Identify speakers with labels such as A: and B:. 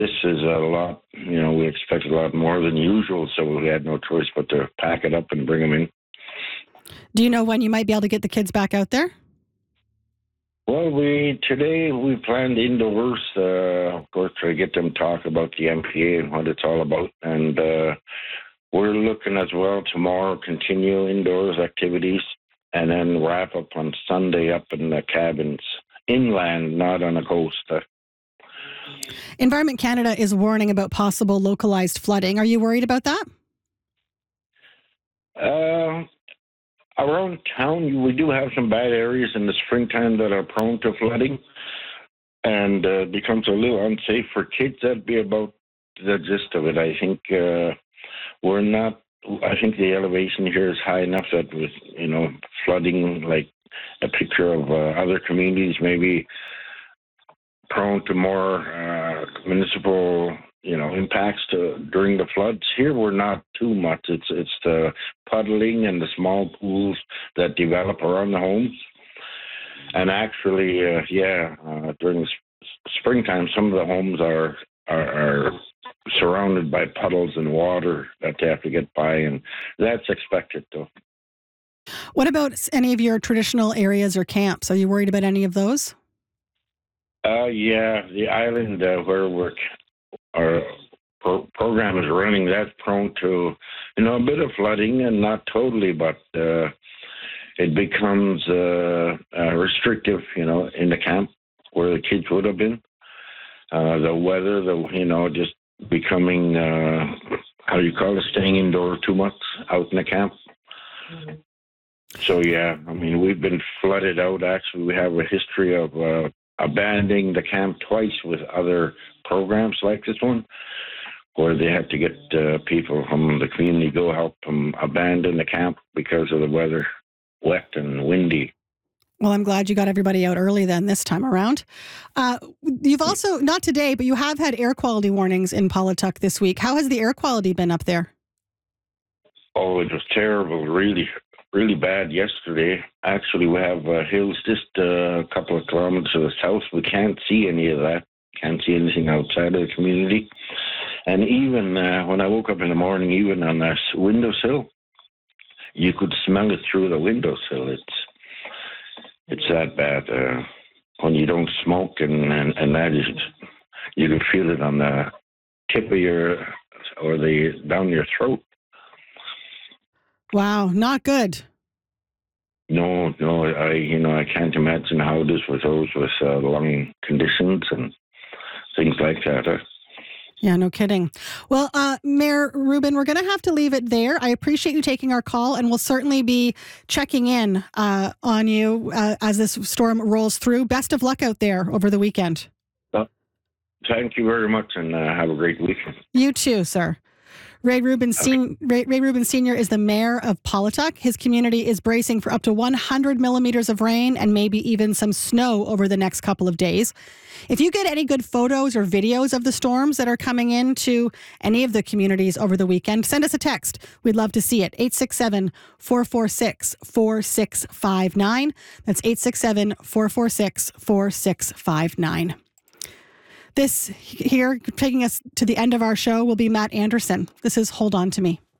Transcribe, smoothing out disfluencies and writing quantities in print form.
A: this is a lot, we expected a lot more than usual, so we had no choice but to pack it up and bring them in.
B: Do you know when you might be able to get the kids back out there?
A: Well, today we planned indoors, of course, to get them talk about the MPA and what it's all about. And we're looking as well tomorrow, continue indoors activities, and then wrap up on Sunday up in the cabins, inland, not on the coast.
B: Environment Canada is warning about possible localized flooding. Are you worried about that?
A: Around town, we do have some bad areas in the springtime that are prone to flooding, and becomes a little unsafe for kids. That'd be about the gist of it. I think we're not. I think the elevation here is high enough that with flooding, like a picture of other communities, maybe prone to more municipal impacts during the floods. Here we're not too much. It's the puddling and the small pools that develop around the homes. And actually, during springtime, some of the homes are surrounded by puddles and water that they have to get by, and that's expected though.
B: What about any of your traditional areas or camps? Are you worried about any of those?
A: Yeah, the island where our program is running, that's prone to, a bit of flooding, and not totally, but it becomes restrictive, in the camp where the kids would have been. The weather, just becoming, staying indoors too much out in the camp. Mm-hmm. So, yeah, we've been flooded out. Actually, we have a history of abandoning the camp twice with other programs like this one, where they had to get people from the community go help them abandon the camp because of the weather, wet and windy.
B: Well, I'm glad you got everybody out early then this time around. You've also, not today, but you have had air quality warnings in Paulituck this week. How has the air quality been up there?
A: Oh, it was terrible, really, really bad yesterday. Actually, we have hills just a couple of kilometers to the south. We can't see any of that. Can't see anything outside of the community. And even when I woke up in the morning, even on the windowsill, you could smell it through the windowsill. It's that bad. When you don't smoke and that is, you can feel it on the tip of down your throat.
B: Wow, not good.
A: No, I can't imagine how it is with those with lung conditions and things like that.
B: Yeah, no kidding. Well, Mayor Rubin, we're going to have to leave it there. I appreciate you taking our call, and we'll certainly be checking in on you as this storm rolls through. Best of luck out there over the weekend.
A: Thank you very much, and have a great weekend.
B: You too, sir. Ray Rubin Sr. is the mayor of Paulituck. His community is bracing for up to 100 millimeters of rain and maybe even some snow over the next couple of days. If you get any good photos or videos of the storms that are coming into any of the communities over the weekend, send us a text. We'd love to see it. 867-446-4659. That's 867-446-4659. This here, taking us to the end of our show, will be Matt Anderson. This is Hold On To Me.